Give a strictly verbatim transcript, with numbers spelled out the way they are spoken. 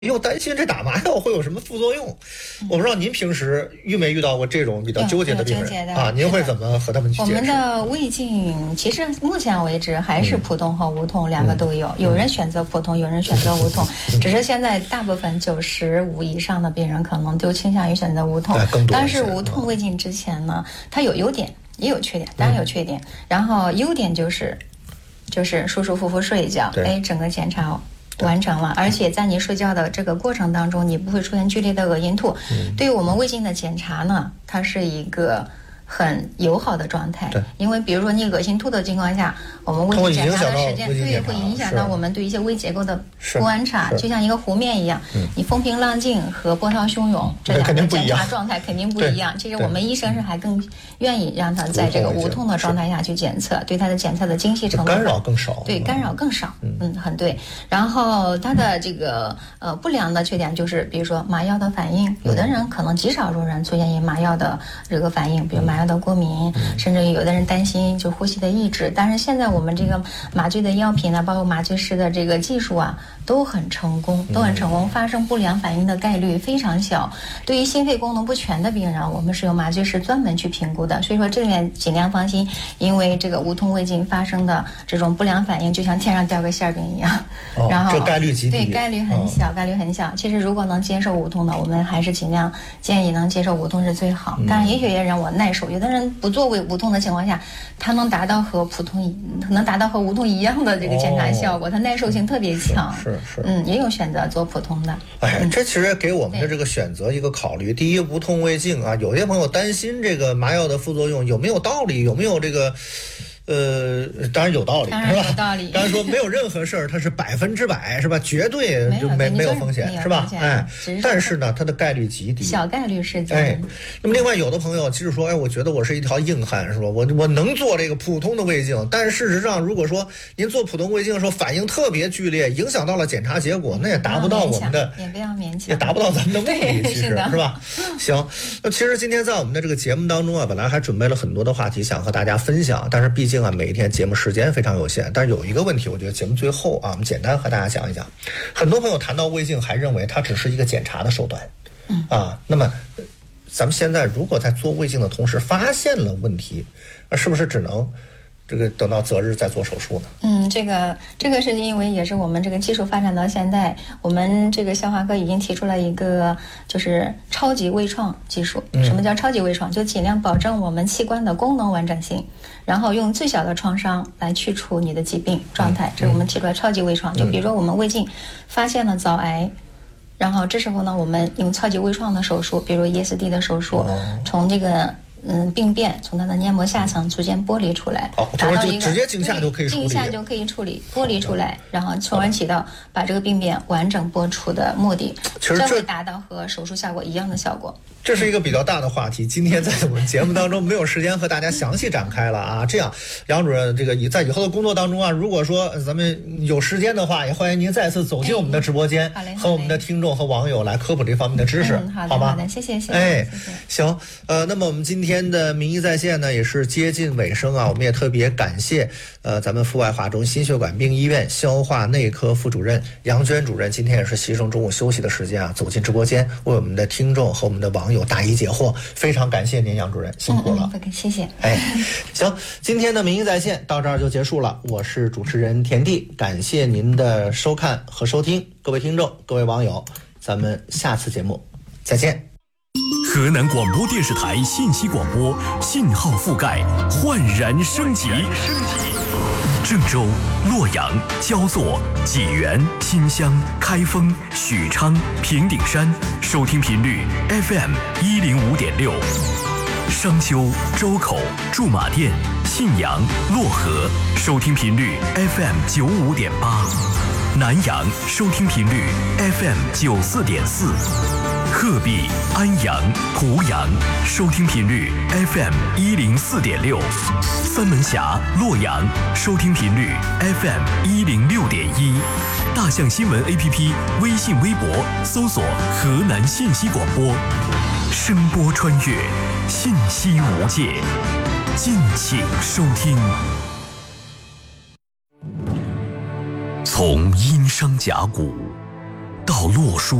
又担心这打麻药会有什么副作用。我不知道您平时遇没遇到过这种比较纠结的病人啊？您会怎么和他们去解释？ 我们的胃镜其实目前为止还是普通和无痛两个都有，嗯、有人选择普通，有人选择无痛，嗯、只是现在大部分九十五以上的病人可能都倾向于选择无痛。但是无痛胃镜之前呢，它有优点也有缺点，当然有缺点。嗯、然后优点就是就是舒舒服服睡一觉，哎，整个检查完成了，而且在你睡觉的这个过程当中，你不会出现剧烈的恶心吐。嗯、对于我们胃镜的检查呢，它是一个很友好的状态，因为比如说你恶心吐的情况下，我们胃镜检查的时间对会影响到我们对一些胃结构的观察，就像一个湖面一样，嗯、你风平浪静和波涛汹涌这两个检查状态肯定不一样。其实我们医生是还更愿意让他在这个无痛的状态下去检测，对他的检测的精细程度干扰更少， 对干扰更少，嗯，嗯很对。然后他的这个呃不良的缺点就是，比如说麻药的反应，有的人可能极少数人出现于麻药的这个反应，比如麻药的过敏，甚至有的人担心就呼吸的抑制。但是现在我们这个麻醉的药品呢，包括麻醉师的这个技术啊，都很成功，都很成功，发生不良反应的概率非常小。对于心肺功能不全的病人，我们是由麻醉师专门去评估的，所以说这点尽量放心。因为这个无痛胃镜发生的这种不良反应，就像天上掉个馅饼一样， 哦、 然后这概率极低， 对概率很小，哦、概率很小。其实如果能接受无痛的，我们还是尽量建议能接受无痛是最好。当然，也许有些人我耐受，有的人不做无痛的情况下，他能达到和普通能达到和无痛一样的这个检查效果，他、哦、耐受性特别强。 是 是, 是， 嗯，也有选择做普通的。 哎，这其实给我们的这个选择一个考虑。第一，无痛胃镜啊，有些朋友担心这个麻药的副作用有没有道理，有没有这个。呃，当然有道理， 当然有道理。 当然说没有任何事儿，它是百分之百，是吧？绝对就没没有风险，是吧？哎，但是呢，它的概率极低， 小概率事件。 哎，那么另外有的朋友其实说，哎，我觉得我是一条硬汉，是吧？我我能做这个普通的胃镜，但是事实上，如果说您做普通胃镜的时候反应特别剧烈，影响到了检查结果，那也达不到我们的， 也不要勉强， 也达不到咱们的目的，其实是是吧？行，那其实今天在我们的这个节目当中啊，本来还准备了很多的话题想和大家分享，但是毕竟啊，每一天节目时间非常有限，但是有一个问题，我觉得节目最后啊，我们简单和大家讲一讲。很多朋友谈到胃镜，还认为它只是一个检查的手段，嗯啊，那么咱们现在如果在做胃镜的同时发现了问题，那是不是只能这个等到择日再做手术呢？ 嗯，这个这个是因为也是我们这个技术发展到现在，我们这个消化科已经提出了一个就是超级微创技术。嗯、什么叫超级微创？就尽量保证我们器官的功能完整性，然后用最小的创伤来去除你的疾病状态。嗯、这是我们提出来超级微创。嗯、就比如说我们胃镜发现了早癌。然后这时候呢，我们用超级微创的手术，比如 E S D 的手术，哦、从这个嗯病变从它的黏膜下层逐渐剥离出来， 哦，达到一个直接镜下就可以处理， 镜下就可以处理剥离出来，然后从而起到把这个病变完整剥除的目的， 其实这会达到和手术效果一样的效果。 这是一个比较大的话题，今天在我们节目当中没有时间和大家详细展开了啊。这样，杨主任，这个在以后的工作当中啊，如果说咱们有时间的话，也欢迎您再次走进我们的直播间， 哎、 和我们的听众和网友来科普这方面的知识， 嗯、好好吗？ 好的，谢谢，谢谢。 哎， 谢谢行，呃，那么我们今天的名医在线呢，也是接近尾声啊，我们也特别感谢呃咱们阜外华中心血管病医院消化内科副主任杨娟主任，今天也是牺牲中午休息的时间啊，走进直播间为我们的听众和我们的网友答疑解惑。非常感谢您，杨主任，辛苦了。 嗯嗯、谢谢。 哎，行，今天的名医在线到这儿就结束了。我是主持人田地，感谢您的收看和收听，各位听众，各位网友，咱们下次节目再见。 河南广播电视台信息广播信号覆盖焕然升级。郑州、洛阳、焦作、济源、新乡、开封、许昌、平顶山，收听频率 F M 一零五点六；商丘、周口、驻马店、信阳、漯河，收听频率 F M 九五点八；南阳收听频率 F M 九四点四；鹤壁、安阳、濮阳，收听频率 F M 一零四点六；三门峡、洛阳，收听频率 F M 一零六点一；大象新闻 A P P 微信微博搜索河南信息广播，声波穿越，信息无界，敬请收听。从殷商甲骨到洛书。